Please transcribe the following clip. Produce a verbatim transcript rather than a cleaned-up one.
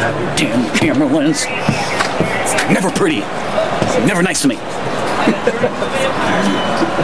Damn camera lens. Never pretty. Never nice to me.